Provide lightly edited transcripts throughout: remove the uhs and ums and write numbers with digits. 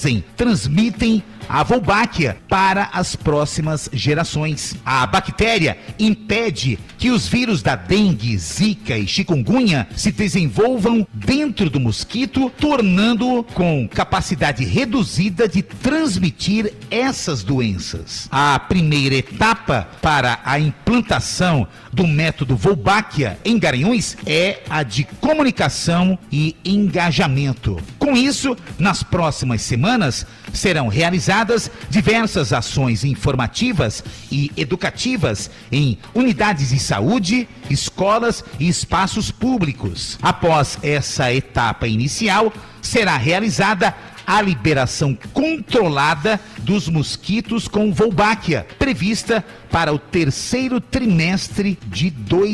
transmitem a Wolbachia para as próximas gerações. A bactéria impede que os vírus da dengue, zika e chikungunya se desenvolvam dentro do mosquito, tornando-o com capacidade reduzida de transmitir essas doenças. A primeira etapa para a implantação do método Wolbachia em Garanhuns é a de comunicação e engajamento. Com isso, nas próximas semanas serão realizadas diversas ações informativas e educativas em unidades de saúde, escolas e espaços públicos. Após essa etapa inicial, será realizada a liberação controlada dos mosquitos com Wolbachia, prevista para o terceiro trimestre de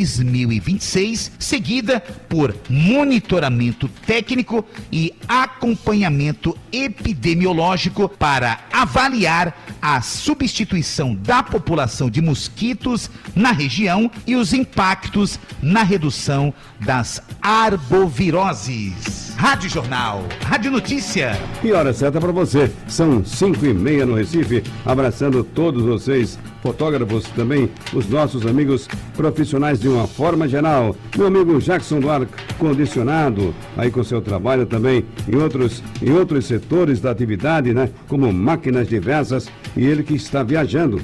2026, seguida por monitoramento técnico e acompanhamento epidemiológico para avaliar a substituição da população de mosquitos na região e os impactos na redução das arboviroses. Rádio Jornal, Rádio Notícia. E hora certa para você, são 5:30 no Recife, abraçando todos vocês, fotógrafos, também os nossos amigos profissionais de uma forma geral. Meu amigo Jackson do Ar Condicionado, aí com seu trabalho também em outros setores da atividade, né? Como máquinas diversas, e ele que está viajando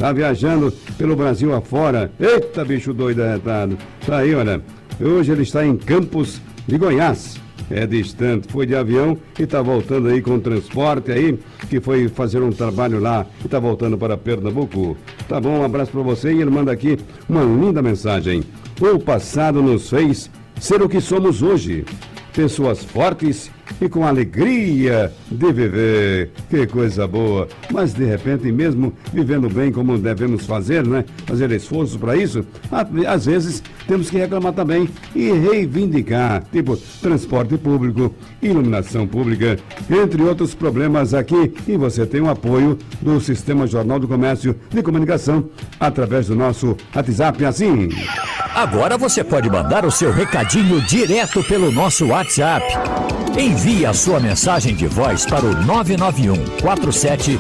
pelo Brasil afora. Eita, bicho doido arretado. Tá aí, olha, hoje ele está em Campos de Goiás. É distante, foi de avião e está voltando aí com transporte aí, que foi fazer um trabalho lá e está voltando para Pernambuco. Tá bom, um abraço para você, e ele manda aqui uma linda mensagem. O passado nos fez ser o que somos hoje, pessoas fortes e com alegria de viver. Que coisa boa. Mas de repente, mesmo vivendo bem como devemos fazer, né? Fazer esforço para isso, às vezes temos que reclamar também e reivindicar, tipo transporte público, iluminação pública, entre outros problemas aqui. E você tem o apoio do Sistema Jornal do Comércio de Comunicação através do nosso WhatsApp, assim. Agora você pode mandar o seu recadinho direto pelo nosso WhatsApp. Envie a sua mensagem de voz para o 991 47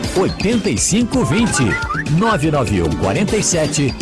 8520. 991 47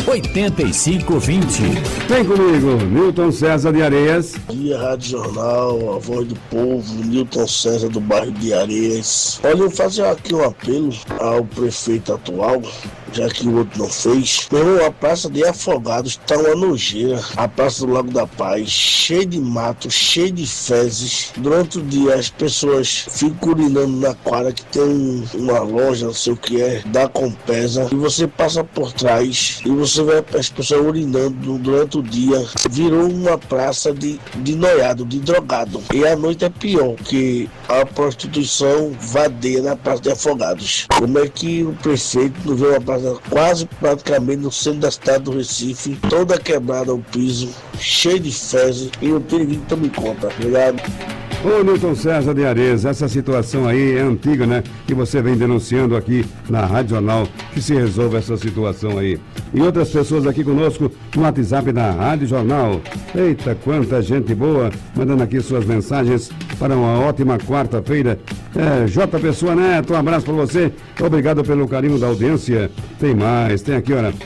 8520. Vem comigo, Newton César de Areias. Bom dia, Rádio Jornal, a voz do povo, Newton César do bairro de Areias. Olha, eu fazer aqui um apelo ao prefeito atual, já que o outro não fez. A Praça de Afogados está uma nojeira. A Praça do Lago da Paz, cheia de mato, cheia de fezes. Durante o dia as pessoas ficam urinando na quadra que tem uma loja, não sei o que é, da Compesa. E você passa por trás e você vê as pessoas urinando durante o dia. Virou uma praça de noiado, de drogado. E à noite é pior, que a prostituição vadeia na Praça de Afogados. Como é que o prefeito não vê uma praça quase praticamente no centro da cidade do Recife, toda quebrada o piso, cheio de fezes, e não tem ninguém que tome conta. Obrigado. Ô Newton César de Areias, essa situação aí é antiga, né? Que você vem denunciando aqui na Rádio Jornal, que se resolva essa situação aí. E outras pessoas aqui conosco no WhatsApp da Rádio Jornal. Eita, quanta gente boa, mandando aqui suas mensagens para uma ótima quarta-feira. J. Pessoa Neto, um abraço para você. Obrigado pelo carinho da audiência. Tem mais, tem aqui, olha,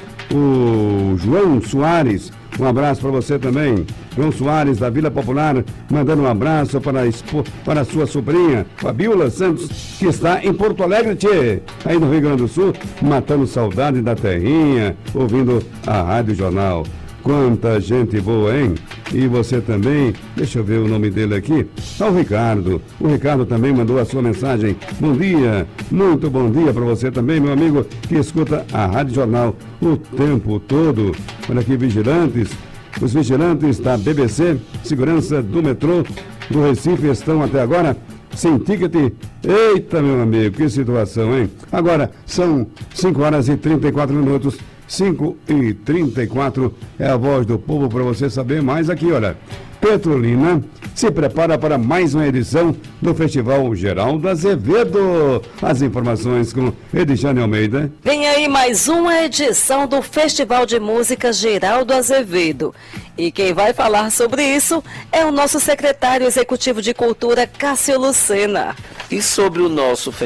o João Soares. Um abraço para você também. João Soares, da Vila Popular, mandando um abraço para a sua sobrinha, Fabiola Santos, que está em Porto Alegre, tchê, aí no Rio Grande do Sul, matando saudade da terrinha, ouvindo a Rádio Jornal. Quanta gente boa, hein? E você também, deixa eu ver o nome dele aqui, o Ricardo. O Ricardo também mandou a sua mensagem. Bom dia, muito bom dia para você também, meu amigo, que escuta a Rádio Jornal o tempo todo. Olha aqui, vigilantes. Os vigilantes da BBC, segurança do metrô do Recife, estão até agora sem ticket. Eita, meu amigo, que situação, hein? Agora, são 5h34. 5h34 é a voz do povo para você saber mais aqui, olha. Petrolina se prepara para mais uma edição do Festival Geraldo Azevedo. As informações com Edjane Almeida. Vem aí mais uma edição do Festival de Música Geraldo Azevedo. E quem vai falar sobre isso é o nosso secretário executivo de Cultura, Cássio Lucena. E sobre o nosso